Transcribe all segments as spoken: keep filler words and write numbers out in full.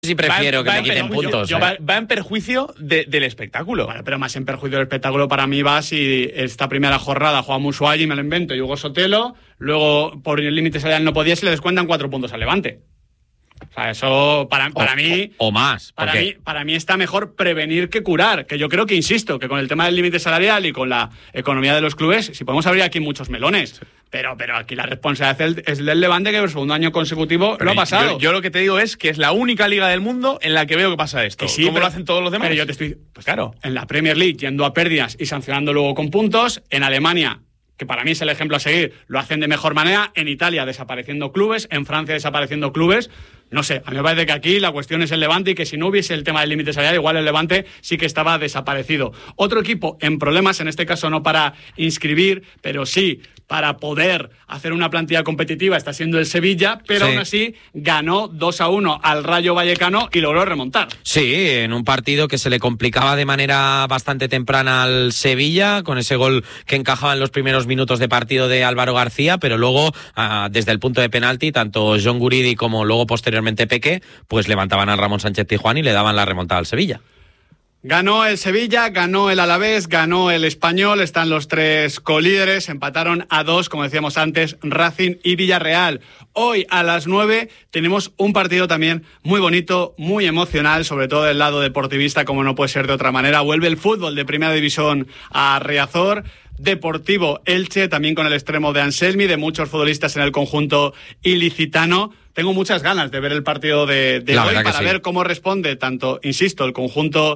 Sí, prefiero va, que va me quiten puntos. Yo, ¿eh? va, va en perjuicio de, del espectáculo. Bueno, pero más en perjuicio del espectáculo para mí va si esta primera jornada juega Musuayi, me lo invento, y Hugo Sotelo, luego por el límite salarial no podía, se le descuentan cuatro puntos al Levante. O sea, eso para, para o, mí... O, o más. Para mí, para mí está mejor prevenir que curar, que yo creo que, insisto, que con el tema del límite salarial y con la economía de los clubes, si podemos abrir aquí muchos melones, sí. pero, pero aquí la responsabilidad es del Levante, que por segundo año consecutivo pero lo ha pasado. Yo, yo lo que te digo es que es la única liga del mundo en la que veo que pasa esto. Que sí, ¿Cómo pero, lo hacen todos los demás? Pero yo te estoy... Pues claro, en la Premier League, yendo a pérdidas y sancionando luego con puntos, en Alemania... que para mí es el ejemplo a seguir, lo hacen de mejor manera, en Italia desapareciendo clubes, en Francia desapareciendo clubes, no sé, a mí me parece que aquí la cuestión es el Levante y que si no hubiese el tema del límite salarial, igual el Levante sí que estaba desaparecido. Otro equipo en problemas, en este caso no para inscribir, pero sí para poder hacer una plantilla competitiva, está siendo el Sevilla, pero sí. aún así ganó dos a uno al Rayo Vallecano y logró remontar. Sí, en un partido que se le complicaba de manera bastante temprana al Sevilla, con ese gol que encajaba en los primeros minutos de partido de Álvaro García, pero luego, ah, desde el punto de penalti, tanto John Guridi como luego posteriormente Peque, pues levantaban al Ramón Sánchez Pizjuán y le daban la remontada al Sevilla. Ganó el Sevilla, ganó el Alavés, ganó el Español, están los tres colíderes, empataron a dos, como decíamos antes, Racing y Villarreal. Hoy a las nueve tenemos un partido también muy bonito, muy emocional, sobre todo del lado deportivista, como no puede ser de otra manera. Vuelve el fútbol de Primera División a Riazor. Deportivo Elche, también con el extremo de Anselmi, de muchos futbolistas en el conjunto ilicitano. Tengo muchas ganas de ver el partido de, de hoy para sí. ver cómo responde tanto, insisto, el conjunto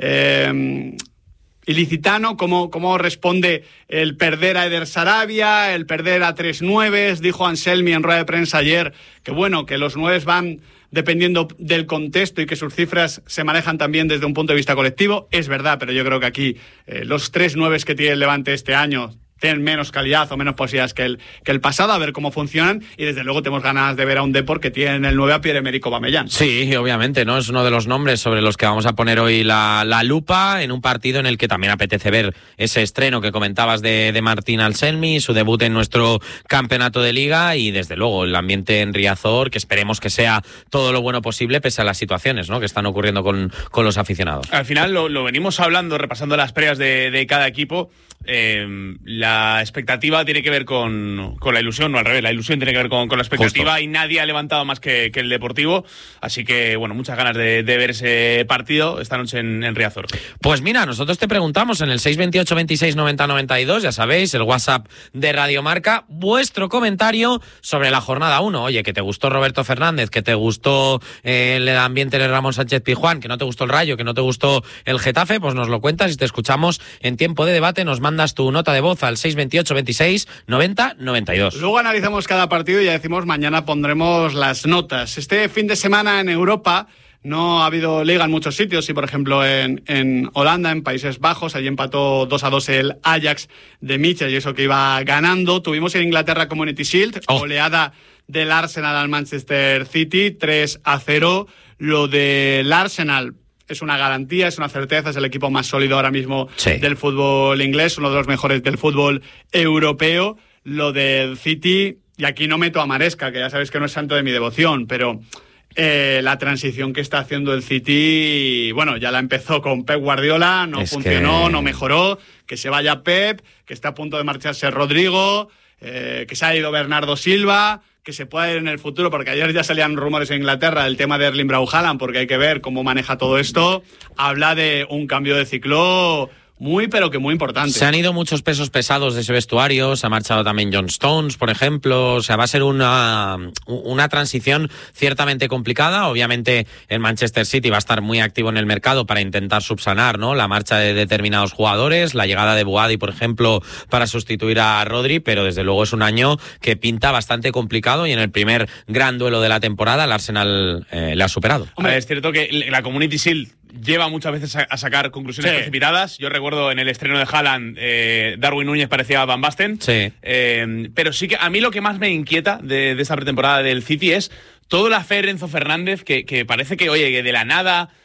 eh, ilicitano, cómo, cómo responde el perder a Eder Sarabia, el perder a tres nueves. Dijo Anselmi en rueda de prensa ayer que bueno, que los nueves van dependiendo del contexto y que sus cifras se manejan también desde un punto de vista colectivo. Es verdad, pero yo creo que aquí eh, los tres nueves que tiene el Levante este año tienen menos calidad o menos posibilidades que el, que el pasado, a ver cómo funcionan, y desde luego tenemos ganas de ver a un Depor que tiene el nueve a Pierre-Emerick Aubameyang. Sí, obviamente, ¿no? Es uno de los nombres sobre los que vamos a poner hoy la, la lupa, en un partido en el que también apetece ver ese estreno que comentabas de, de Martín Anselmi, su debut en nuestro campeonato de liga, y desde luego el ambiente en Riazor, que esperemos que sea todo lo bueno posible pese a las situaciones, ¿no?, que están ocurriendo con, con los aficionados. Al final lo, lo venimos hablando, repasando las previas de, de cada equipo. Eh, la expectativa tiene que ver con, con la ilusión, no al revés, la ilusión tiene que ver con, con la expectativa. Justo. Y nadie ha levantado más que, que el Deportivo, así que bueno, muchas ganas de, de ver ese partido esta noche en, en Riazor. Pues mira, nosotros te preguntamos en el seis veintiocho veintiséis noventa noventa y dos, ya sabéis, el WhatsApp de Radio Marca, vuestro comentario sobre la jornada uno. Oye, que te gustó Roberto Fernández, que te gustó eh, el ambiente de Ramón Sánchez Pizjuán, que no te gustó el Rayo, que no te gustó el Getafe, pues nos lo cuentas y te escuchamos en tiempo de debate. Nos mandas tu nota de voz al seis veintiocho veintiséis noventa noventa y dos. Luego analizamos cada partido y ya decimos mañana pondremos las notas. Este fin de semana en Europa no ha habido liga en muchos sitios, y por ejemplo en, en Holanda, en Países Bajos, allí empató dos a dos el Ajax de Mitchell, y eso que iba ganando. Tuvimos en Inglaterra Community Shield, oh. oleada del Arsenal al Manchester City, tres a cero. Lo del Arsenal es una garantía, es una certeza, es el equipo más sólido ahora mismo sí. del fútbol inglés, uno de los mejores del fútbol europeo. Lo del City, y aquí no meto a Maresca, que ya sabéis que no es santo de mi devoción, pero eh, la transición que está haciendo el City, bueno, ya la empezó con Pep Guardiola, no es funcionó, que... no mejoró, que se vaya Pep, que está a punto de marcharse Rodrigo, eh, que se ha ido Bernardo Silva, que se pueda ir en el futuro, porque ayer ya salían rumores en Inglaterra del tema de Erling Braut Haaland, porque hay que ver cómo maneja todo esto. Habla de un cambio de ciclo muy, pero que muy importante. Se han ido muchos pesos pesados de ese vestuario, se ha marchado también John Stones, por ejemplo. O sea, va a ser una, una transición ciertamente complicada. Obviamente el Manchester City va a estar muy activo en el mercado para intentar subsanar, ¿no?, la marcha de determinados jugadores, la llegada de Boadi, por ejemplo, para sustituir a Rodri, pero desde luego es un año que pinta bastante complicado, y en el primer gran duelo de la temporada el Arsenal eh, le ha superado. Hombre, es cierto que la Community Shield lleva muchas veces a, a sacar conclusiones sí. precipitadas. Yo recuerdo en el estreno de Haaland, eh, Darwin Núñez parecía Van Basten. Sí. Eh, pero sí que a mí lo que más me inquieta de, de esta pretemporada del City es todo la fe de Enzo Fernández, que, que parece que, oye, que de la nada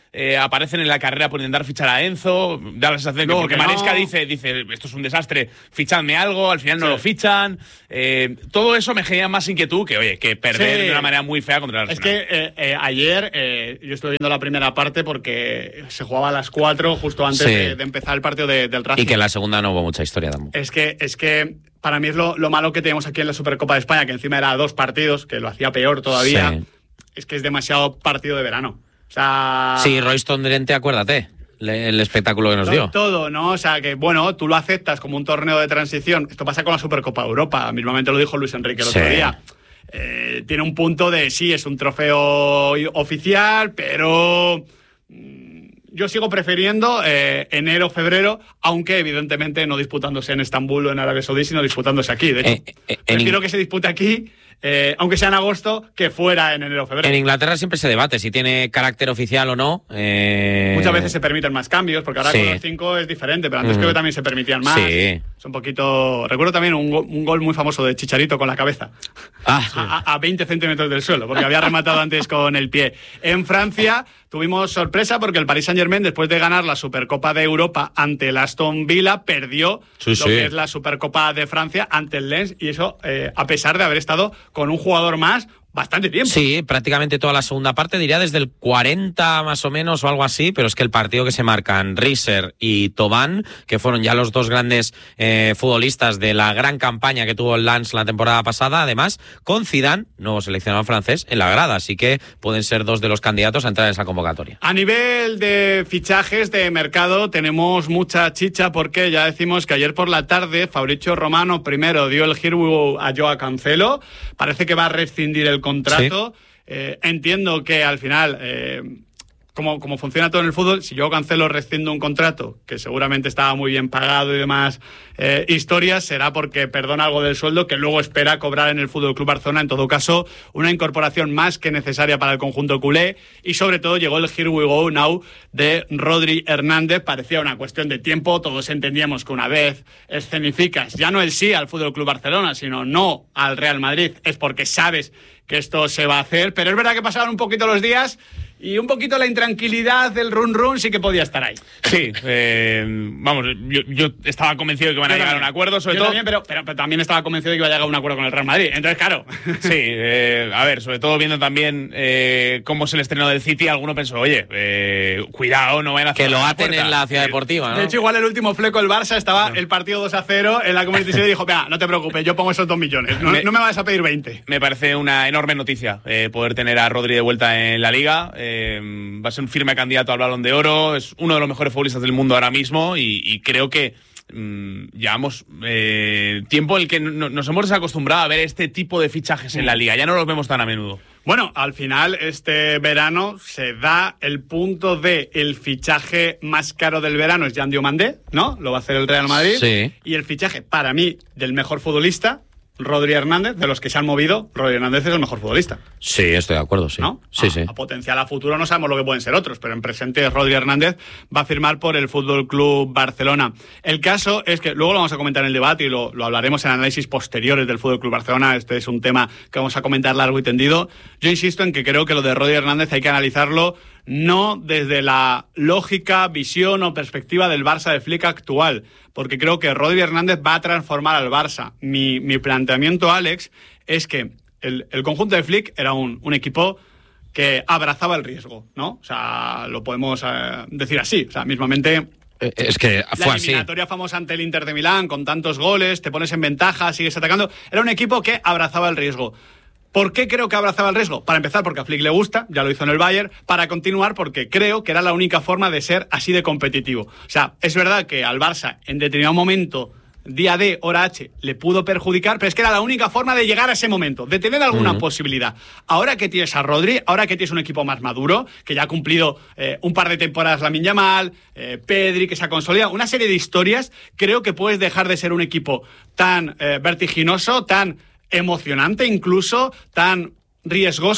eh, aparecen en la carrera por intentar fichar a Enzo, da la sensación No, que porque que no. Maresca dice, dice, esto es un desastre, fichadme algo, al final no Sí. lo fichan. Eh, todo eso me genera más inquietud que, oye, que perder Sí. de una manera muy fea contra el Es Arsenal. que eh, eh, ayer eh, yo estuve viendo la primera parte porque se jugaba a las cuatro justo antes Sí. de, de empezar el partido de- del Racing. Y que en la segunda no hubo mucha historia tampoco. Es que, es que para mí es lo, lo malo que tenemos aquí en la Supercopa de España, que encima era dos partidos, que lo hacía peor todavía. Sí. Es que es demasiado partido de verano. O sea. Sí, Royston Drenthe, acuérdate, le- el espectáculo que nos to- dio. Todo, ¿no? O sea, que bueno, tú lo aceptas como un torneo de transición. Esto pasa con la Supercopa de Europa. Mismamente lo dijo Luis Enrique el Sí. otro día. Eh, tiene un punto de sí, es un trofeo oficial, pero mm, yo sigo prefiriendo eh, enero, febrero, aunque evidentemente no disputándose en Estambul o en Arabia Saudí, sino disputándose aquí. De hecho, Eh, eh, en prefiero In- que se dispute aquí, eh, aunque sea en agosto, que fuera en enero, febrero. En Inglaterra siempre se debate si tiene carácter oficial o no. eh, Muchas veces se permiten más cambios, porque ahora Sí. con los cinco es diferente, pero antes Mm. creo que también se permitían más. Sí. Es un poquito. Recuerdo también un, go- un gol muy famoso de Chicharito con la cabeza. Ah, sí. A, a- a veinte centímetros del suelo, porque había rematado antes con el pie. En Francia tuvimos sorpresa porque el Paris Saint-Germain, después de ganar la Supercopa de Europa ante el Aston Villa, perdió Sí, lo sí. que es la Supercopa de Francia ante el Lens, y eso eh, a pesar de haber estado con un jugador más bastante tiempo. Sí, prácticamente toda la segunda parte, diría desde el cuarenta más o menos o algo así, pero es que el partido que se marcan Risser y Thauvin, que fueron ya los dos grandes eh, futbolistas de la gran campaña que tuvo el Lens la temporada pasada, además con Zidane, nuevo seleccionado francés, en la grada, así que pueden ser dos de los candidatos a entrar en esa convocatoria. A nivel de fichajes de mercado tenemos mucha chicha porque ya decimos que ayer por la tarde Fabrizio Romano primero dio el giro a Joao Cancelo, parece que va a rescindir el contrato. Eh, entiendo que al final, eh, como, como funciona todo en el fútbol, si Joao Cancelo rescinde un contrato que seguramente estaba muy bien pagado y demás eh, historias, será porque perdona algo del sueldo que luego espera cobrar en el Fútbol Club Barcelona. En todo caso, una incorporación más que necesaria para el conjunto culé, y sobre todo llegó el Here We Go Now de Rodri Hernández. Parecía una cuestión de tiempo, todos entendíamos que una vez escenificas ya no el sí al Fútbol Club Barcelona, sino no al Real Madrid, es porque sabes que esto se va a hacer, pero es verdad que pasaban un poquito los días y un poquito la intranquilidad del run run sí que podía estar ahí. Sí, eh, vamos, yo, yo estaba convencido de que van a Yo llegar también. a un acuerdo, sobre Yo todo. también, pero, pero, pero también estaba convencido de que iba a llegar a un acuerdo con el Real Madrid. Entonces, claro. Sí, eh, a ver, sobre todo viendo también eh, cómo es el estreno del City, alguno pensó, oye, eh, cuidado, no vayan a Que cerrar lo la aten puerta. en la ciudad Eh, deportiva, ¿no? De hecho, igual el último fleco del Barça estaba el partido dos a cero en la Community Shield y dijo, vea, no te preocupes, yo pongo esos dos millones. No me, Me- no me vas a pedir veinte. Me parece una enorme noticia eh, poder tener a Rodri de vuelta en la Liga. Eh, va a ser un firme candidato al Balón de Oro. Es uno de los mejores futbolistas del mundo ahora mismo y, y creo que mm, llevamos eh, tiempo en el que no- nos hemos desacostumbrado a ver este tipo de fichajes en la Liga. Ya no los vemos tan a menudo. Bueno, al final, este verano se da el punto de el fichaje más caro del verano es Jan Diomandé, ¿no? Lo va a hacer el Real Madrid. Sí. Y el fichaje, para mí, del mejor futbolista, Rodri Hernández, de los que se han movido, Rodri Hernández es el mejor futbolista, Sí, estoy de acuerdo, sí. ¿no? Sí, a, sí. a potencial a futuro no sabemos lo que pueden ser otros, pero en presente Rodri Hernández va a firmar por el Fútbol Club Barcelona. El caso es que luego lo vamos a comentar en el debate y lo, lo hablaremos en análisis posteriores del Fútbol Club Barcelona. Este es un tema que vamos a comentar largo y tendido. Yo insisto en que creo que lo de Rodri Hernández hay que analizarlo no desde la lógica, visión o perspectiva del Barça de Flick actual, porque creo que Rodri Hernández va a transformar al Barça. Mi, mi planteamiento, Alex, es que el, el conjunto de Flick era un, un equipo que abrazaba el riesgo, ¿no? O sea, lo podemos eh, decir así. O sea, mismamente Eh, Es que fue la así. eliminatoria famosa ante el Inter de Milán, con tantos goles, te pones en ventaja, sigues atacando. Era un equipo que abrazaba el riesgo. ¿Por qué creo que abrazaba el riesgo? Para empezar, porque a Flick le gusta, ya lo hizo en el Bayern. Para continuar, porque creo que era la única forma de ser así de competitivo. O sea, es verdad que al Barça, en determinado momento, día D, hora H, le pudo perjudicar, pero es que era la única forma de llegar a ese momento, de tener alguna Mm. posibilidad. Ahora que tienes a Rodri, ahora que tienes un equipo más maduro, que ya ha cumplido eh, un par de temporadas Lamine Yamal, eh, Pedri, que se ha consolidado, una serie de historias, creo que puedes dejar de ser un equipo tan eh, vertiginoso, tan emocionante incluso, tan riesgoso,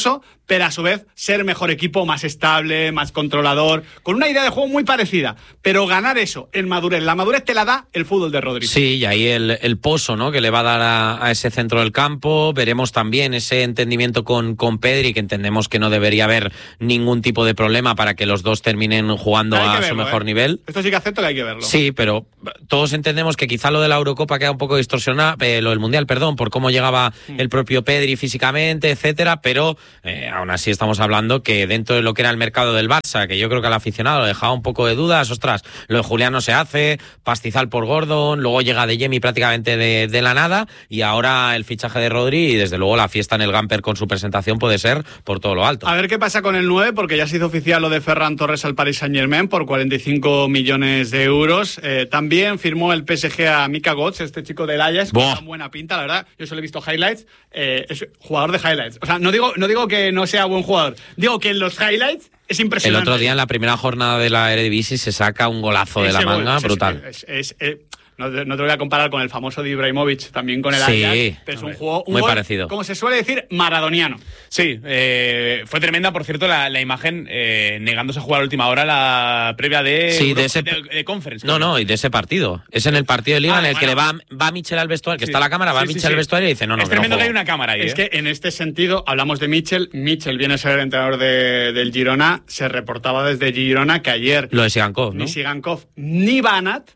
pero a su vez ser mejor equipo, más estable, más controlador, con una idea de juego muy parecida, pero ganar eso en madurez. La madurez te la da el fútbol de Rodri. Sí, y ahí el, el pozo, ¿no?, que le va a dar a, a ese centro del campo. Veremos también ese entendimiento con, con Pedri, que entendemos que no debería haber ningún tipo de problema para que los dos terminen jugando a verlo, su mejor ¿eh? nivel. Esto sí que acepto que hay que verlo. Sí, pero todos entendemos que quizá lo de la Eurocopa queda un poco distorsionado, eh, lo del Mundial, perdón, por cómo llegaba mm. el propio Pedri físicamente, etcétera, pero eh, aún así estamos hablando que dentro de lo que era el mercado del Barça, que yo creo que al aficionado lo dejaba un poco de dudas, ostras, lo de Julián no se hace, pastizal por Gordon, luego llega De Jemi prácticamente de, de la nada, y ahora el fichaje de Rodri, y desde luego la fiesta en el Gamper con su presentación puede ser por todo lo alto. A ver qué pasa con el nueve, porque ya se hizo oficial lo de Ferran Torres al Paris Saint-Germain por cuarenta y cinco millones de euros. Eh, también firmó el P S G a Mika Götze, este chico del Ajax, con una buena pinta, la verdad. Yo solo he visto highlights. Eh, es jugador de highlights. O sea, no digo, no digo que no sea buen jugador, digo que en los highlights es impresionante. El otro día, en la primera jornada de la Eredivisie, se saca un golazo de la manga, gol, brutal. Es, es, es, es, no, no te voy a comparar con el famoso de Ibrahimovic, también con el sí, Ajax, pero es un juego un muy gol, parecido. Como se suele decir, maradoniano. Sí, eh, fue tremenda, por cierto, la, la imagen eh, negándose a jugar a última hora la previa de, sí, Euro, de, ese, de, de Conference. No, no, y de ese partido. Es en el partido de Liga ah, en el bueno. que le va, va Michel al vestuario, que sí. está la cámara, va sí, Michel sí, al vestuario y dice, no, no, es tremendo no que hay una cámara ahí. Es ¿eh? que en este sentido, hablamos de Michel, Michel viene a ser el entrenador de, del Girona, se reportaba desde Girona que ayer lo de Sigankov, ¿no? Ni Sigankov ni Banat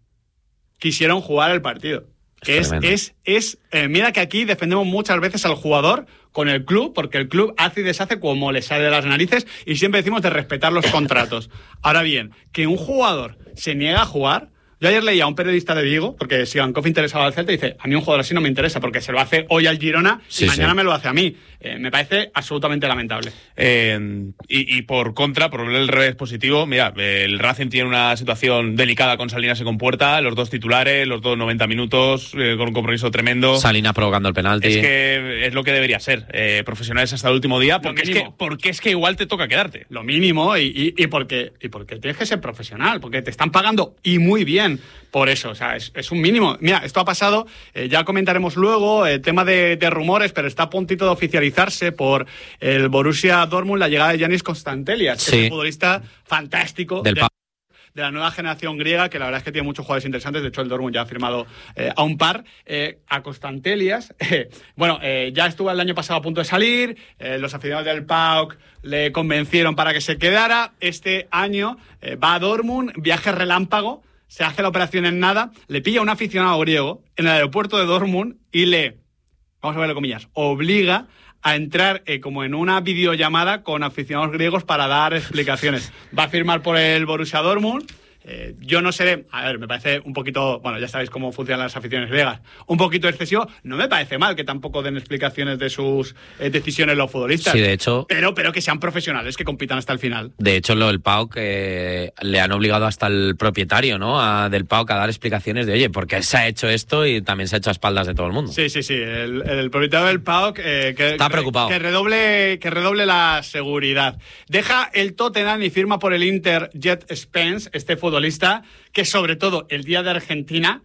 quisieron jugar el partido. Que es, es, es eh, mira que aquí defendemos muchas veces al jugador con el club, porque el club hace y deshace como le sale de las narices, y siempre decimos de respetar los contratos. Ahora bien, que un jugador se niega a jugar. Yo ayer leía a un periodista de Vigo, porque Sigankov interesaba al Celta, y dice, a mí un jugador así no me interesa, porque se lo hace hoy al Girona sí, y mañana sí. me lo hace a mí. Eh, me parece absolutamente lamentable. Eh, y, y por contra, por el revés positivo, mira, el Racing tiene una situación delicada con Salinas y con Puerta, los dos titulares, los dos noventa minutos, eh, con un compromiso tremendo. Salinas provocando el penalti. Es que es lo que debería ser, eh, profesionales hasta el último día, porque es, que, porque es que igual te toca quedarte. Lo mínimo, y, y, y, porque, y porque tienes que ser profesional, porque te están pagando y muy bien por eso, o sea, es, es un mínimo. Mira, esto ha pasado, eh, ya comentaremos luego, el tema de, de rumores, pero está a puntito de oficializarse por el Borussia Dortmund la llegada de Giannis Constantelias, sí. que es un futbolista fantástico del de, de la nueva generación griega, que la verdad es que tiene muchos jugadores interesantes. De hecho, el Dortmund ya ha firmado eh, a un par. Eh, a Constantelias, eh, bueno, eh, ya estuvo el año pasado a punto de salir, eh, los aficionados del P A O K le convencieron para que se quedara. Este año eh, va a Dortmund, viaje relámpago, se hace la operación en nada, le pilla a un aficionado griego en el aeropuerto de Dortmund y le, vamos a verlo comillas, obliga a entrar eh, como en una videollamada con aficionados griegos para dar explicaciones. Va a firmar por el Borussia Dortmund. Eh, yo no sé, a ver, me parece un poquito, bueno, ya sabéis cómo funcionan las aficiones griegas, un poquito excesivo. No me parece mal que tampoco den explicaciones de sus eh, decisiones los futbolistas. Sí, de hecho. Pero, pero que sean profesionales, que compitan hasta el final. De hecho, lo del P A O K eh, le han obligado hasta el propietario, ¿no? A, del P A O K a dar explicaciones de, oye, ¿por qué se ha hecho esto? Y también se ha hecho a espaldas de todo el mundo. Sí, sí, sí. El, el propietario del P A O K eh, que, está preocupado. Que redoble, que redoble la seguridad. Deja el Tottenham y firma por el Inter Jet Spence, este futbolista que sobre todo el día de Argentina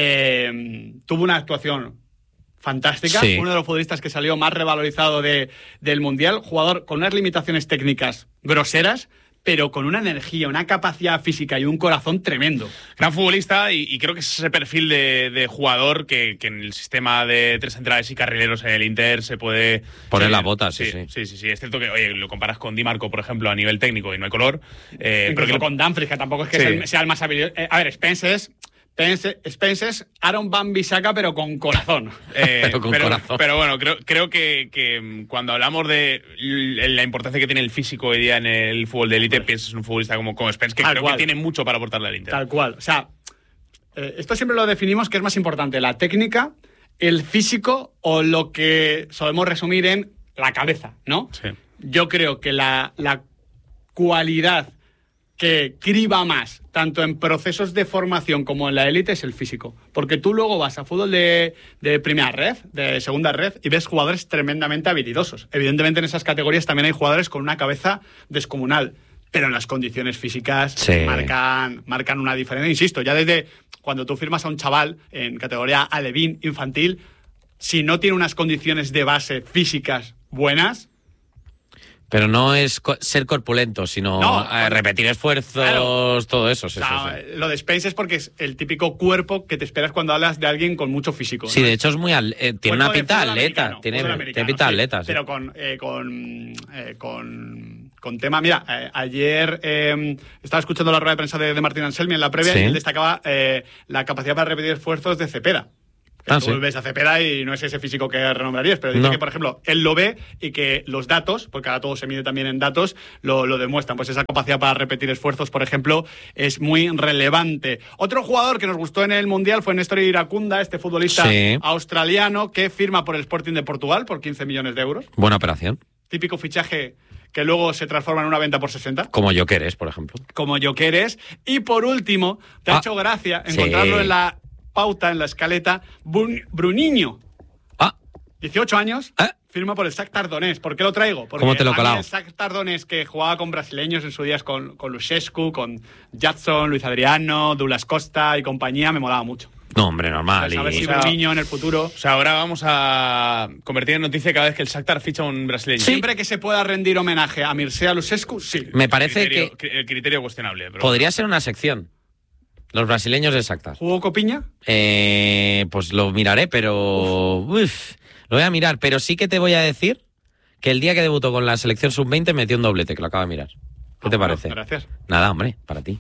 eh, tuvo una actuación fantástica, sí. Uno de los futbolistas que salió más revalorizado de, del Mundial, jugador con unas limitaciones técnicas groseras, pero con una energía, una capacidad física y un corazón tremendo. Gran futbolista y, y creo que es ese perfil de, de jugador que, que en el sistema de tres centrales y carrileros en el Inter se puede poner sí, las botas. Sí sí, sí. sí, sí, sí. Es cierto que, oye, lo comparas con Di Marco, por ejemplo, a nivel técnico y no hay color. Eh, pero que con Dumfries, que tampoco es que sí. sea, el, sea el más habilidoso. Eh, a ver, Spence es... Spence es Aaron Wan-Bissaka, pero con corazón. Eh, pero con pero, corazón. Pero bueno, creo, creo que, que cuando hablamos de la importancia que tiene el físico hoy día en el fútbol de élite, piensas en un futbolista como, como Spence, que Tal creo cual. que tiene mucho para aportarle al Inter. Tal cual. O sea, eh, esto siempre lo definimos que es más importante, la técnica, el físico o lo que solemos resumir en la cabeza, ¿no? Sí. Yo creo que la, la cualidad que criba más, tanto en procesos de formación como en la élite, es el físico. Porque tú luego vas a fútbol de, de primera red, de segunda red, y ves jugadores tremendamente habilidosos. Evidentemente en esas categorías también hay jugadores con una cabeza descomunal, pero en las condiciones físicas sí. marcan, marcan una diferencia. Insisto, ya desde cuando tú firmas a un chaval en categoría alevín infantil, si no tiene unas condiciones de base físicas buenas, Pero no es co- ser corpulento, sino No, eh, repetir esfuerzos, claro. todo eso. Sí, O sea, sí, sí. lo de Spence es porque es el típico cuerpo que te esperas cuando hablas de alguien con mucho físico. Sí, ¿no? de hecho es muy al- eh, tiene Cuerpo una de pinta fútbol atleta, americano, tiene, fútbol tiene americano, pinta sí, atleta, sí. Pero con, eh, con, eh, con, con tema. Mira, eh, ayer eh, estaba escuchando la rueda de prensa de, de Martín Anselmi en la previa Sí. y él destacaba eh, la capacidad para repetir esfuerzos de Cepeda. Que Ah, tú sí. ves a Cepeda y no es ese físico que renombrarías, pero dice No. que, por ejemplo, él lo ve y que los datos, porque ahora todo se mide también en datos, lo, lo demuestran. Pues esa capacidad para repetir esfuerzos, por ejemplo, es muy relevante. Otro jugador que nos gustó en el Mundial fue Néstor Iracunda, este futbolista Sí. australiano que firma por el Sporting de Portugal por quince millones de euros. Buena operación. Típico fichaje que luego se transforma en una venta por sesenta. Como yo querés, por ejemplo. Como yo que eres. Y por último, te ha Ah, hecho gracia sí. encontrarlo en la pauta, en la escaleta, Brun- Bruniño. Ah, dieciocho años, ¿Eh? firma por el Shakhtar Donetsk. ¿Por qué lo traigo? Porque ¿Cómo te lo he a mí colado? el Shakhtar Donetsk, que jugaba con brasileños en sus días, con, con Lushescu, con Jadson, Luis Adriano, Douglas Costa y compañía, me molaba mucho. no, hombre, normal. A ver y- si o sea, Bruniño en el futuro... O sea, ahora vamos a convertir en noticia cada vez que el Shakhtar ficha a un brasileño. Siempre que se pueda rendir homenaje a Mircea Lushescu, sí. Me parece Criterio- que El criterio cuestionable. Pero... podría ser una sección. Los brasileños de Shakhtar. ¿Jugó Copiña? Eh, pues lo miraré, pero... Uf, lo voy a mirar, pero sí que te voy a decir que el día que debutó con la selección sub veinte metió un doblete, que lo acabo de mirar. ¿Qué te Bueno, parece? gracias. Nada, hombre, para ti.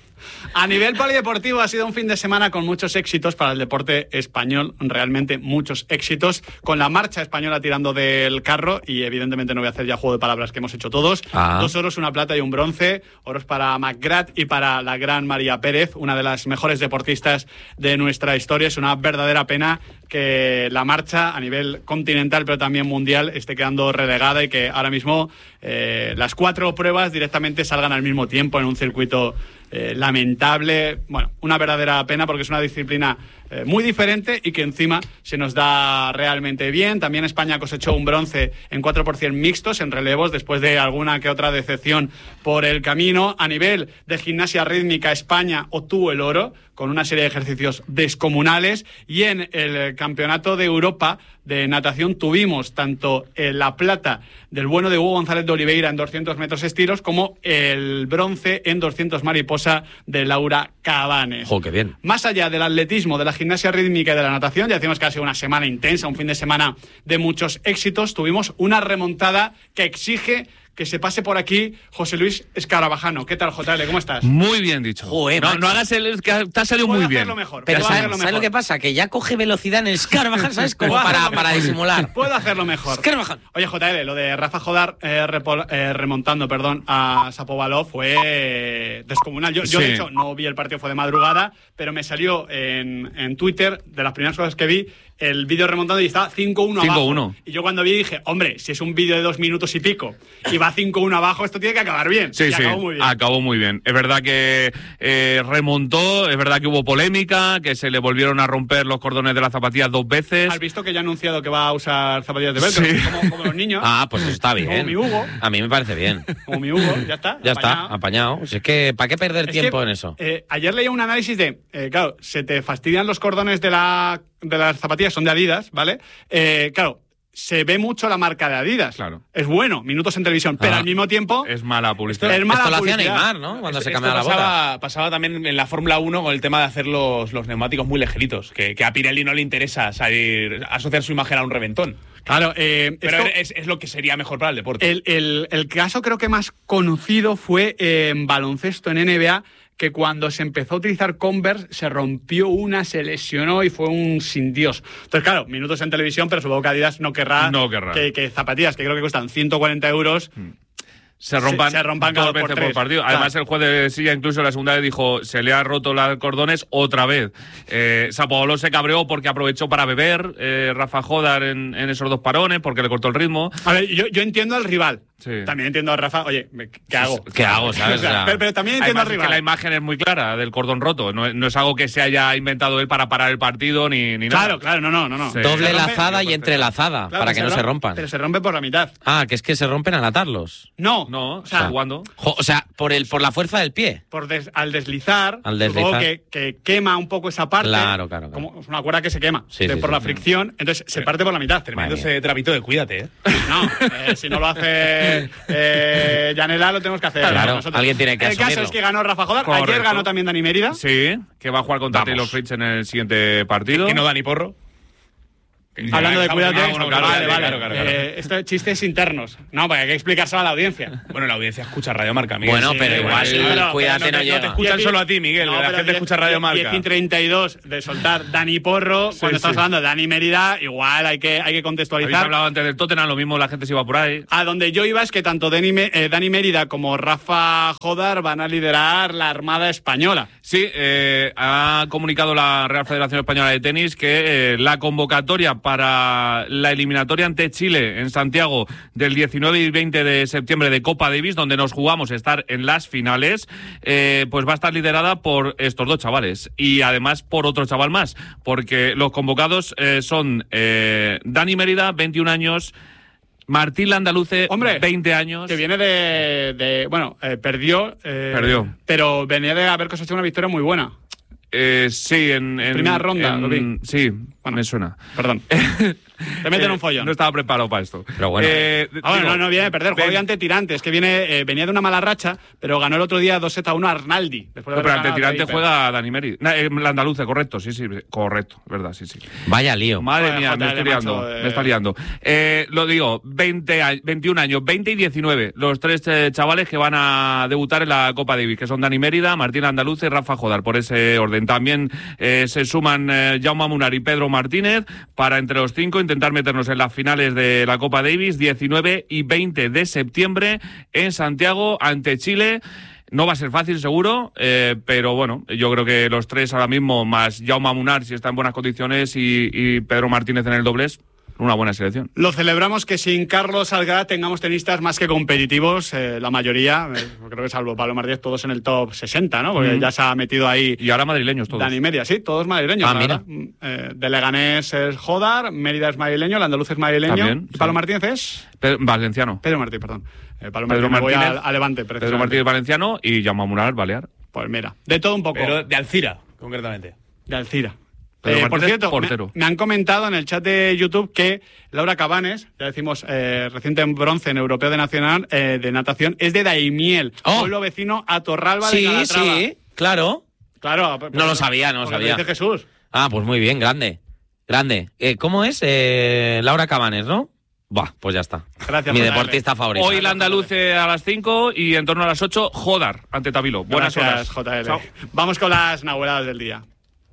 A nivel polideportivo ha sido un fin de semana con muchos éxitos para el deporte español, realmente muchos éxitos, con la marcha española tirando del carro y evidentemente no voy a hacer ya juego de palabras que hemos hecho todos. Ah. Dos oros, una plata y un bronce, oros para McGrath y para la gran María Pérez, una de las mejores deportistas de nuestra historia. Es una verdadera pena que la marcha a nivel continental pero también mundial esté quedando relegada y que ahora mismo eh, las cuatro pruebas directamente salgan al mismo tiempo en un circuito eh, lamentable. Bueno, una verdadera pena porque es una disciplina eh, muy diferente y que encima se nos da realmente bien. También España cosechó un bronce en cuatro por cien mixtos en relevos después de alguna que otra decepción por el camino. A nivel de gimnasia rítmica, España obtuvo el oro con una serie de ejercicios descomunales y en el Campeonato de Europa de natación tuvimos tanto eh, la plata del bueno de Hugo González de Oliveira en doscientos metros estilos como el bronce en doscientos mariposa de Laura Cabanes. Jo, qué bien. Más allá del atletismo, de la gimnasia rítmica y de la natación, ya decimos que ha sido una semana intensa, un fin de semana de muchos éxitos, tuvimos una remontada que exige que se pase por aquí José Luis Escarabajano. ¿Qué tal, J L? ¿Cómo estás? Muy bien dicho. Joder, no, macho. no hagas el... que te ha salido Puedo muy bien. hacerlo mejor. Pero puedo ¿sabes, hacerlo ¿sabes mejor. lo que pasa? Que ya coge velocidad en el Scarbajan, ¿sabes? Como Puedo para, hacerlo para mejor. disimular. Puedo hacerlo mejor. Scarbajan. Oye, J L, lo de Rafa Jodar eh, repo- eh, remontando perdón, a Sapovalov fue eh, descomunal. Yo, yo Sí. de hecho, no vi el partido, fue de madrugada, pero me salió en, en Twitter, de las primeras cosas que vi, el vídeo remontando y estaba cinco uno abajo. cinco uno. Y yo cuando vi dije, hombre, si es un vídeo de dos minutos y pico y va cinco uno abajo, esto tiene que acabar bien. Sí, y sí, acabó muy bien. acabó muy bien. Es verdad que eh, remontó, es verdad que hubo polémica, que se le volvieron a romper los cordones de las zapatillas dos veces. ¿Has visto que ya ha anunciado que va a usar zapatillas de velcro? Sí. Como, como los niños. Ah, pues eso está bien. Como mi Hugo. A mí me parece bien. Como mi Hugo, ya está. Ya apañado. está, apañado. Si es que, ¿para qué perder Es tiempo que, en eso? eh, ayer leía un análisis de, eh, claro, se te fastidian los cordones de, la, de las zapatillas, son de Adidas, ¿vale? Eh, claro, se ve mucho la marca de Adidas. Claro. Es bueno, minutos en televisión, pero Ah. al mismo tiempo... Es mala publicidad. Es mala Esto lo hacía publicidad. Neymar, ¿no? Cuando Es- se esto cambiaba la bota. pasaba, pasaba también en la Fórmula uno con el tema de hacer los, los neumáticos muy ligeritos, que, que a Pirelli no le interesa salir, asociar su imagen a un reventón. Claro, eh, Pero esto- es, es lo que sería mejor para el deporte. el, el- el caso creo que más conocido fue eh, en baloncesto en N B A, que cuando se empezó a utilizar Converse se rompió una, se lesionó y fue un sin Dios. Entonces, claro, minutos en televisión, pero supongo que Adidas no querrá, No querrá. Que, que zapatillas, que creo que cuestan ciento cuarenta euros, Se rompan, Se- se rompan cada dos por veces tres. por partido. Claro. Además, el juez de silla incluso en la segunda vez dijo, se le ha roto los cordones otra vez. Eh, Sapovalov se cabreó porque aprovechó para beber, eh, Rafa Jodar en, en esos dos parones, porque le cortó el ritmo. A ver, yo, yo entiendo al rival. Sí. También entiendo a Rafa. Oye, me- ¿qué hago? ¿Qué hago, sabes? O sea, O sea, pero, pero también entiendo Además, al es que rival. la imagen es muy clara del cordón roto. No, es- no es algo que se haya inventado él para parar el partido ni, ni nada. Claro, claro, no, no, no. no. Sí. Doble Se rompe- lazada y Claro, entrelazada, Claro, para que no se rompe- rompan. Pero se rompe por la mitad. Ah, que es que se rompen al atarlos. No, No, O sea, está jugando. Jo, o sea, por el por la fuerza del pie. Por des- al deslizar, Al supongo deslizar. que, que quema un poco esa parte. Claro, claro, claro. Como es una cuerda que se quema Sí, de- sí, por sí. la fricción, entonces se parte por la mitad. Tremendo Madre ese trapito de cuídate, ¿eh? No, eh, si no lo hace eh, Yanela, lo tenemos que hacer Claro, nosotros. alguien tiene que El caso asumirlo. es que ganó Rafa Jodar. Ayer Correcto. ganó también Dani Mérida. Sí, que va a jugar contra Vamos. Taylor Fritz en el siguiente partido. Que no da ni porro. Que- Hablando de Estamos- cuídate, ah, bueno, claro, vale, claro, vale. claro, claro, claro. Eh, esto chistes internos. No, porque hay que explicárselo a la audiencia. Bueno, la audiencia escucha Radio Marca, Miguel. Bueno, Sí, pero sí, igual sí, el cuídate no, no te, llega. no te escuchan diez y- solo a ti, Miguel. No, la pero gente diez- escucha Radio diez Marca. y treinta y dos de soltar Dani Porro, cuando estamos sí. hablando de Dani Mérida, igual hay que, hay que Habéis contextualizar. hablado antes del Tottenham, lo mismo la gente se iba por ahí. A donde yo iba es que tanto Dani, Me- eh, Dani Mérida como Rafa Jodar van a liderar la Armada Española. Sí, eh, ha comunicado la Real Federación Española de Tenis que eh, la convocatoria para la eliminatoria ante Chile en Santiago del diecinueve y veinte de septiembre de Copa Davis, donde nos jugamos estar en las finales, eh, pues va a estar liderada por estos dos chavales y además por otro chaval más, porque los convocados eh, son eh, Dani Mérida, veintiún años, Martín Landaluce, Hombre, veinte años. Que viene de. de- bueno, eh, perdió. eh, Perdió. Pero venía de haber cosechado una victoria muy buena. Eh, sí, en, en Primera ronda, en- lo vi. Sí, Bueno. me suena. Perdón. Te meten Eh, un follón. No estaba preparado para esto. Pero bueno. Eh, Ah, bueno, digo, no, no viene de perder. ven- Juega ante Tirantes, que viene, eh, venía de una mala racha, pero ganó el otro día dos sets a uno a Arnaldi. después de No, haber pero ante ganado a Tirante Draper. juega Dani Meri. Na- eh, Landaluce, correcto, sí, sí, correcto, verdad, sí, sí. Vaya lío. Madre Joder, mía, me J L, estoy liando, macho, eh. me está liando. Eh, lo digo, veinte a- veintiún años, veinte y diecinueve, los tres eh, chavales que van a debutar en la Copa Davis, que son Dani Mérida, Martín Andaluce y Rafa Jodar, por ese orden. También eh, se suman eh, Jaume Munar y Pedro Martínez para entre los cinco intentar meternos en las finales de la Copa Davis, diecinueve y veinte de septiembre en Santiago ante Chile. No va a ser fácil, seguro, eh, pero bueno, yo creo que los tres ahora mismo, más Jaume Munar, si está en buenas condiciones, y, y Pedro Martínez en el doblez, una buena selección. Lo celebramos que sin Carlos Alcaraz tengamos tenistas más que competitivos, eh, la mayoría, eh, creo que salvo Pablo Martínez, todos en el top sesenta, ¿no? Porque Mm. ya se ha metido ahí Y ahora madrileños todos. Dani Mérida, sí, todos madrileños. Ah, la mira. verdad. Mm, Eh, de Leganés es Jodar, Mérida es madrileño, el andaluz es madrileño. También, y Pablo sí. Martínez es Pedro- Valenciano. Pedro Martínez, perdón. Eh, Pablo Pedro Martínez, me voy Martínez. a, a Levante, Pedro precisamente. Martínez Valenciano y Jaume Munar Balear. Pues mira, de todo un poco. Pero de Alcira, concretamente. De Alcira. Pedro Eh, por Martínez, cierto, me, portero. me han comentado en el chat de YouTube que Laura Cabanes, ya decimos eh, reciente en bronce en Europeo de, nacional, eh, de Natación, es de Daimiel, Oh. pueblo vecino a Torralba de Sí, Calatrava. sí, claro. Claro. No lo sabía, no lo porque sabía. Dice Jesús. Ah, pues muy bien, grande. Grande. Eh, ¿Cómo es? Eh, Laura Cabanes, ¿no? Buah, pues ya está. Gracias, Mi J L. deportista favorito. Hoy Landaluce a las cinco y en torno a las ocho, Jodar ante Tabilo. Buenas Gracias, horas. J L. Chao. Vamos con las nahueladas del día.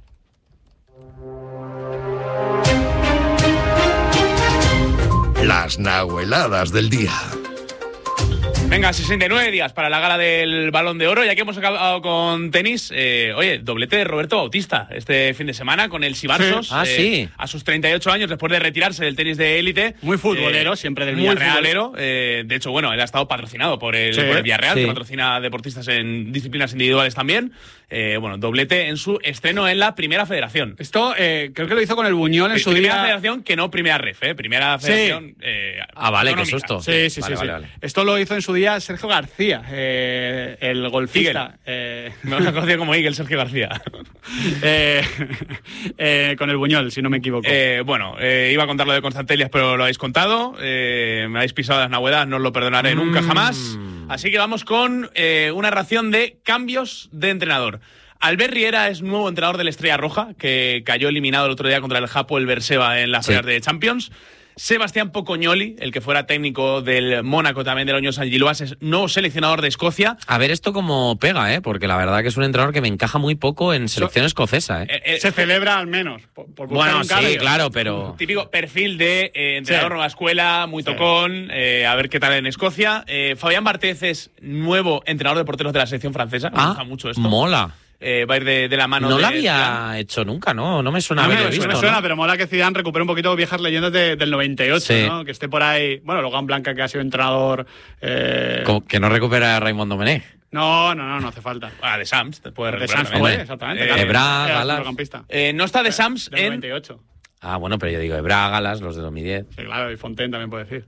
Las nahueladas del día. Venga, sesenta y nueve días para la gala del Balón de Oro. Ya que hemos acabado con tenis, eh, oye, doblete de Roberto Bautista este fin de semana con el Sibarsos. Sí. Ah, sí. A sus treinta y ocho años, después de retirarse del tenis de élite. Muy futbolero, siempre del Muy Villarreal. futbolero. eh, de hecho, bueno, él ha estado patrocinado por el, Sí. por el Villarreal, Sí. que patrocina deportistas en disciplinas individuales también. Eh, bueno, doblete en su estreno en la Primera Federación. Esto eh, creo que lo hizo con el Buñol en su Primera día. Federación que no Primera Ref, ¿eh? Primera Sí. Federación. eh, Ah, vale, qué autonómica. susto. Sí, sí, Vale, sí. vale, sí. vale. Esto lo hizo en su día Sergio García, eh, el golfista. Eh, Me lo conocido como Miguel Sergio García. eh, eh, con el Buñol, si no me equivoco. Eh, bueno, eh, iba a contar lo de Constantelias, pero lo habéis contado. Eh, me habéis pisado las nahuedas, no os lo perdonaré nunca jamás. Así que vamos con eh, una ración de cambios de entrenador. Albert Riera es nuevo entrenador del Estrella Roja, que cayó eliminado el otro día contra el Japo, el Berseba, en las Sí. peleas de Champions. Sebastián Pocognoli, el que fuera técnico del Mónaco, también del Oño San Giluas, es nuevo seleccionador de Escocia. A ver esto como pega, ¿eh? Porque la verdad que es un entrenador que me encaja muy poco en selección escocesa, ¿eh? Eh, eh, Se celebra al menos. Por, por buscar Bueno, un cambio. sí, claro, pero... Típico perfil de eh, entrenador Sí. nueva escuela, muy Sí. tocón, eh, a ver qué tal en Escocia. Eh, Fabián Barthez es nuevo entrenador de porteros de la selección francesa. Me Ah, gusta mucho esto. mola. Eh, va a ir de, de la mano No de lo había Zidane. hecho nunca, ¿no? No me suena A mí haberlo me, visto, me suena, ¿no? pero mola que Zidane recupere un poquito viejas leyendas de- del noventa y ocho, Sí. ¿no? Que esté por ahí. Bueno, Logan Blanca, que ha sido entrenador. eh, Como que no recupera a Raymond Domenech. No, no, no, no hace falta. Ah, de Sams, te puede De recuperar Sanz también. fue, exactamente. Eh, claro. Ebra, Era Galas. centrocampista. Eh, no está de Sams Del en... noventa y ocho. Ah, bueno, pero yo digo Ebra, Galas, los de dos mil diez. Sí, claro, y Fontaine también puede decir.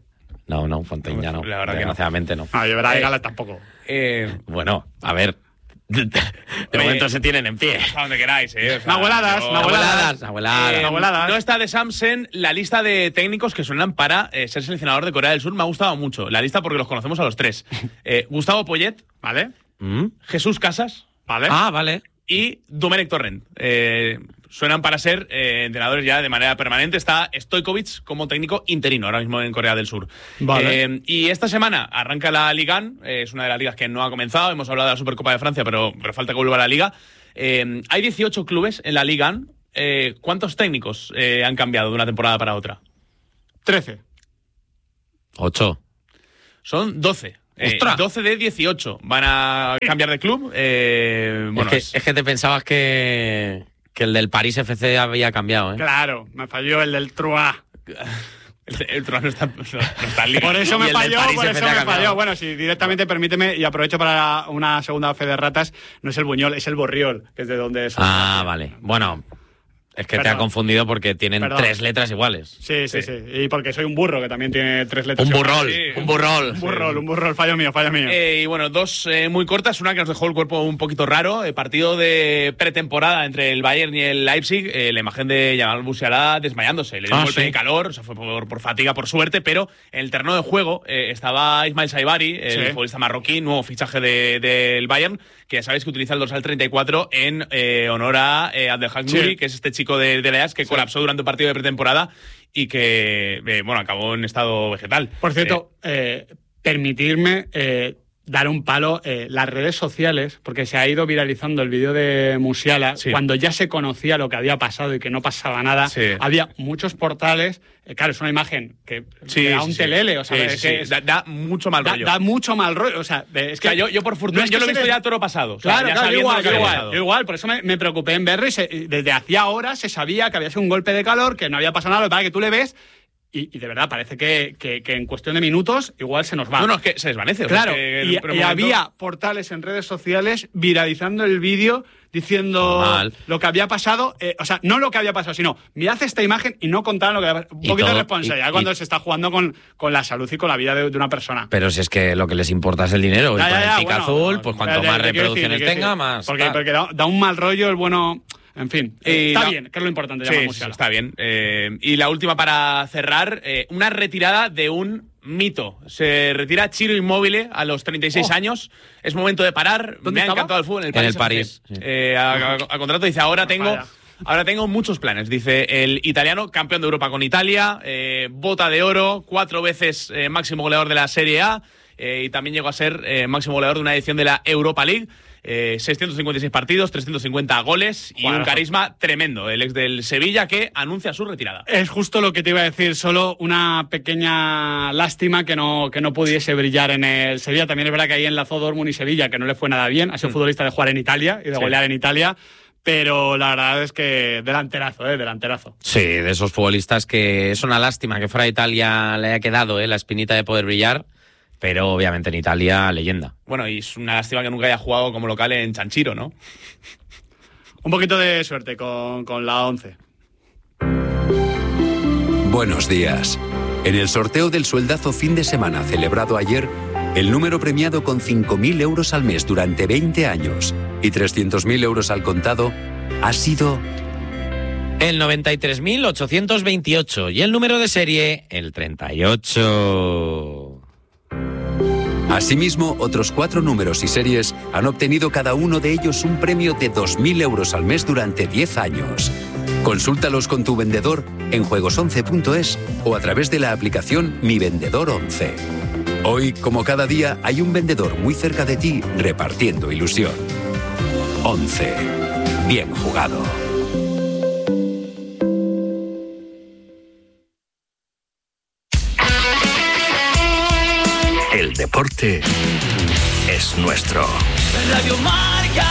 No, no, Fontaine ya no. La verdad que no. Desgraciadamente no. No, yo verdad Eh, Gala tampoco. Eh, Bueno, a ver. De Oye, momento se tienen en pie. a donde queráis, ¿eh? O sea, Nahueladas, yo- nahueladas. Abueladas. Eh, Nahueladas. no está de Samsen la lista de técnicos que suenan para eh, ser seleccionador de Corea del Sur. Me ha gustado mucho la lista porque los conocemos a los tres. Eh, Gustavo Poyet, ¿Vale? ¿Mm? Jesús Casas ¿Vale? Ah, vale. y Domenech Torrent. Eh, suenan para ser eh, entrenadores ya de manera permanente. Está Stojkovic como técnico interino ahora mismo en Corea del Sur. Vale. Eh, y esta semana arranca la Ligue uno, eh, es una de las ligas que no ha comenzado. Hemos hablado de la Supercopa de Francia, pero, pero falta que vuelva a la Liga. Eh, hay dieciocho clubes en la Ligue uno. Eh, ¿Cuántos técnicos eh, han cambiado de una temporada para otra? trece. Ocho. Son doce. Eh, ¡Ostras! doce de dieciocho van a cambiar de club. Eh, bueno, es, que, es- es que te pensabas que, que el del París F C había cambiado, ¿eh? Claro, me falló el del Troyes. el, el Troyes no está, no, no está en Liga. Por eso Y me el del falló, París por F C eso ha me cambiado. falló. Bueno, si directamente permíteme, y aprovecho para una segunda fe de ratas, no es el Buñol, es el Borriol, que es de donde es. Ah, vale. Bueno, es que te Perdón. ha confundido porque tienen Perdón. tres letras iguales. Sí, sí, Sí. sí, Y porque soy un burro, que también tiene tres letras. Un burrol, Sí. un burrol. Un burrol, un burrol, fallo mío, fallo mío. Eh, y bueno, dos eh, muy cortas. Una que nos dejó el cuerpo un poquito raro. El partido de pretemporada entre el Bayern y el Leipzig. Eh, la imagen de Jamal Musiala desmayándose. Le dio Ah, un golpe sí. de calor. O sea, fue por, por fatiga, por suerte. Pero en el terreno de juego eh, estaba Ismail Saibari, el Sí. futbolista marroquí, nuevo fichaje de- del Bayern, que ya sabéis que utiliza el dorsal treinta y cuatro en eh, honor a eh, Abdelhak Sí. Nouri, que es este chico de, de la E A S que colapsó durante un partido de pretemporada y que, eh, bueno, acabó en estado vegetal. Por cierto, eh, permitirme eh, dar un palo, eh, las redes sociales, porque se ha ido viralizando el vídeo de Musiala, Sí. cuando ya se conocía lo que había pasado y que no pasaba nada, Sí. había muchos portales, eh, claro, es una imagen que, Sí, que da sí, un sí. telele, o sea, Sí, es sí, que sí. es- Da, da mucho mal da, rollo. da mucho mal rollo, o sea, es O que sea, yo, yo por fortuna, no es yo que lo he se visto le- ya toro pasado. O sea, Claro, ya claro, yo sabiendo igual, lo que yo había igual, pasado. yo igual, por eso me, me preocupé en verlo y se- y desde hacía horas se sabía que había sido un golpe de calor, que no había pasado nada, lo que pasa es que tú le ves y, y de verdad parece que, que- que en cuestión de minutos igual se nos va. No, no, es que se desvanece. o sea, Claro, es que y, en un y momento- había portales en redes sociales viralizando el vídeo diciendo Normal. lo que había pasado, eh, o sea, no lo que había pasado, sino mirad esta imagen y no contaban lo que había pasado. Un Y poquito todo- de responsabilidad y- y- cuando se está jugando con, con la salud y con la vida de, de una persona. Pero si es que lo que les importa es el dinero. Ya, y ya, con ya, el pica bueno, azul, pues cuanto te- más te quiero decir, reproducciones te quiero tenga, decir. más. Porque, tal. porque da, da un mal rollo el bueno. En fin, Y está la- bien, que es lo importante. Sí, Jamal sí, Musiala. está bien. Eh, y la última para cerrar, eh, una retirada de un mito. Se retira Ciro Immobile a los treinta y seis Oh. años. Es momento de parar. ¿Dónde Me ha estaba? encantado el fútbol en el En París. el París, F C. sí. Eh, a, a- a contrato dice, ahora tengo... Vaya. Ahora tengo muchos planes, dice el italiano, campeón de Europa con Italia, eh, bota de oro, cuatro veces eh, máximo goleador de la Serie A eh, y también llegó a ser eh, máximo goleador de una edición de la Europa League. Eh, seiscientos cincuenta y seis partidos, trescientos cincuenta goles y Bueno. un carisma tremendo. El ex del Sevilla que anuncia su retirada. Es justo lo que te iba a decir, solo una pequeña lástima que no, que no pudiese brillar en el Sevilla. También es verdad que ahí enlazó Dortmund y Sevilla, que no le fue nada bien. Ha sido futbolista de jugar en Italia y de Sí. golear en Italia, pero la verdad es que delanterazo, ¿eh? Delanterazo. Sí, de esos futbolistas que es una lástima que fuera de Italia le haya quedado ¿eh? la espinita de poder brillar, pero obviamente en Italia, leyenda. Bueno, y es una lástima que nunca haya jugado como local en Chanchiro, ¿no? Un poquito de suerte con, con la once. Buenos días. En el sorteo del sueldazo fin de semana celebrado ayer, el número premiado con cinco mil euros al mes durante veinte años y trescientos mil euros al contado ha sido El noventa y tres mil ochocientos veintiocho y el número de serie, el treinta y ocho. Asimismo, otros cuatro números y series han obtenido cada uno de ellos un premio de dos mil euros al mes durante diez años. Consúltalos con tu vendedor en juegos once punto es o a través de la aplicación Mi Vendedor once. Hoy, como cada día, hay un vendedor muy cerca de ti repartiendo ilusión. once. Bien jugado. El deporte es nuestro. Radio Marca.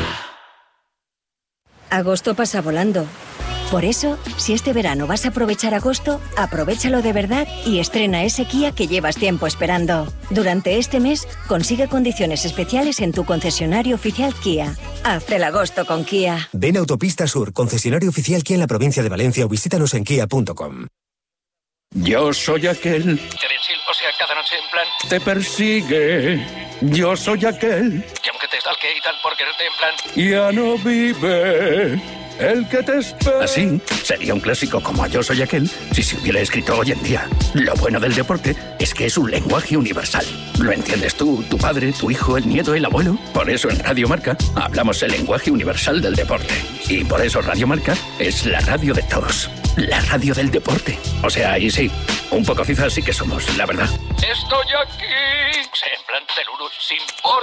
Agosto pasa volando. Por eso, si este verano vas a aprovechar agosto, aprovéchalo de verdad y estrena ese Kia que llevas tiempo esperando. Durante este mes, consigue condiciones especiales en tu concesionario oficial Kia. Haz el agosto con Kia. Ven a Autopista Sur, concesionario oficial Kia en la provincia de Valencia o visítanos en kia punto com. Yo soy aquel O sea, cada noche en plan... Te persigue, yo soy aquel. Que aunque te stalkee y tal por quererte en plan... Ya no vive el que te espera. Así, sería un clásico como Yo soy aquel si se hubiera escrito hoy en día. Lo bueno del deporte es que es un lenguaje universal. Lo entiendes tú, tu padre, tu hijo, el nieto, el abuelo. Por eso en Radio Marca hablamos el lenguaje universal del deporte. Y por eso Radio Marca es la radio de todos. La radio del deporte. O sea, ahí sí, un poco cizas sí que somos, la verdad. Estoy aquí. O sea, en plan Teluru, sin por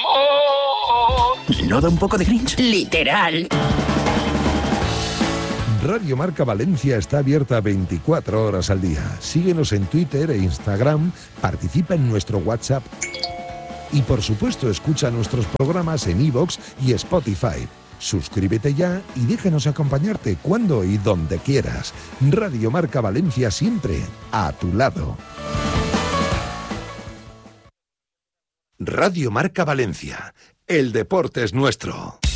tu amor. ¿No da un poco de cringe? Literal. Radio Marca Valencia está abierta veinticuatro horas al día. Síguenos en Twitter e Instagram, participa en nuestro WhatsApp y por supuesto escucha nuestros programas en iVoox y Spotify. Suscríbete ya y déjanos acompañarte cuando y donde quieras. Radio Marca Valencia siempre a tu lado. Radio Marca Valencia. El deporte es nuestro.